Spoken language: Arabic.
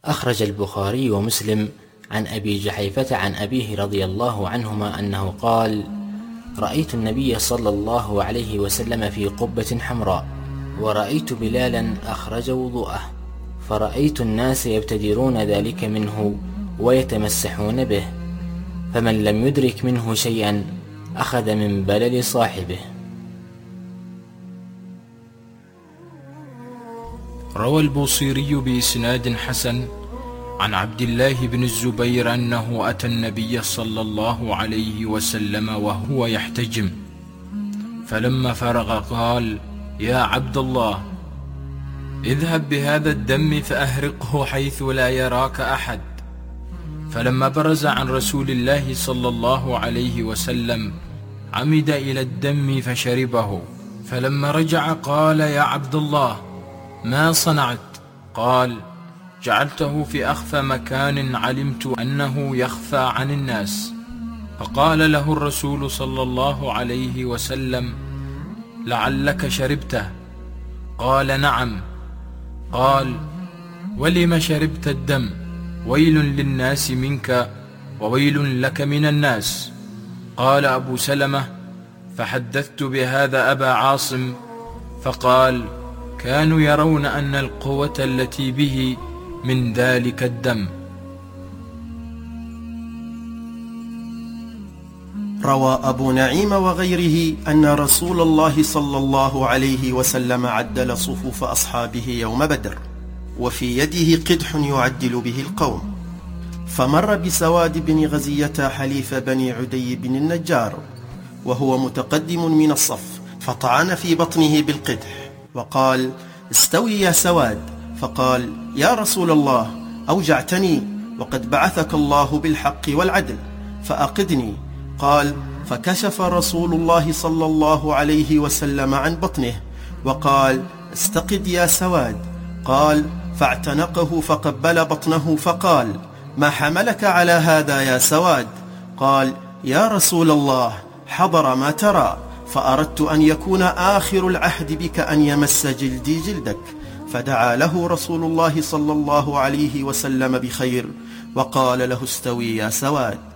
أخرج البخاري ومسلم عن أبي جحيفة عن أبيه رضي الله عنهما أنه قال: رأيت النبي صلى الله عليه وسلم في قبة حمراء، ورأيت بلالا أخرج وضوءه، فرأيت الناس يبتدرون ذلك منه ويتمسحون به، فمن لم يدرك منه شيئا أخذ من بلل صاحبه. روى البوصيري بإسناد حسن عن عبد الله بن الزبير أنه أتى النبي صلى الله عليه وسلم وهو يحتجم، فلما فرغ قال: يا عبد الله، اذهب بهذا الدم فأهرقه حيث لا يراك أحد. فلما برز عن رسول الله صلى الله عليه وسلم عمد إلى الدم فشربه، فلما رجع قال: يا عبد الله، ما صنعت؟ قال: جعلته في أخفى مكان علمت أنه يخفى عن الناس. فقال له الرسول صلى الله عليه وسلم: لعلك شربته؟ قال: نعم. قال: ولم شربت الدم؟ ويل للناس منك وويل لك من الناس. قال أبو سلمة: فحدثت بهذا أبا عاصم، فقال: كانوا يرون أن القوة التي به من ذلك الدم. روى أبو نعيم وغيره أن رسول الله صلى الله عليه وسلم عدل صفوف أصحابه يوم بدر، وفي يده قدح يعدل به القوم، فمر بسواد بن غزية حليف بني عدي بن النجار وهو متقدم من الصف، فطعن في بطنه بالقدح وقال: استوي يا سواد. فقال: يا رسول الله، أوجعتني وقد بعثك الله بالحق والعدل، فأقدني. قال: فكشف رسول الله صلى الله عليه وسلم عن بطنه وقال: استقد يا سواد. قال: فاعتنقه فقبل بطنه فقال: ما حملك على هذا يا سواد؟ قال: يا رسول الله، حضر ما ترى، فأردت أن يكون آخر العهد بك أن يمس جلدي جلدك. فدعا له رسول الله صلى الله عليه وسلم بخير وقال له: استوي يا سواد.